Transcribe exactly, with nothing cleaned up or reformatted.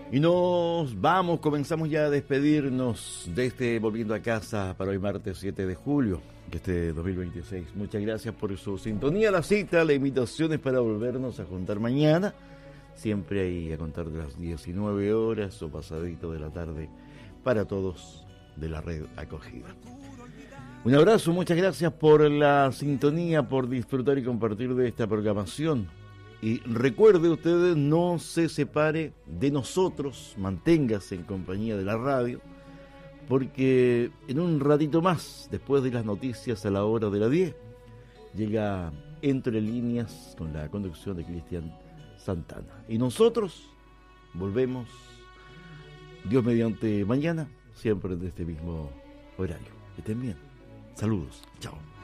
Y nos vamos, comenzamos ya a despedirnos de este Volviendo a Casa para hoy martes siete de julio de este dos mil veintiséis. Muchas gracias por su sintonía, la cita, la invitación es para volvernos a juntar mañana, siempre ahí a contar de las diecinueve horas o pasadito de la tarde para todos de la red acogida. Un abrazo, muchas gracias por la sintonía, por disfrutar y compartir de esta programación. Y recuerde ustedes, no se separe de nosotros, manténgase en compañía de la radio, porque en un ratito más, después de las noticias a la hora de las diez, llega Entre Líneas con la conducción de Cristian Santana. Y nosotros volvemos, Dios mediante, mañana, siempre de este mismo horario. Que estén bien. Saludos. Chao.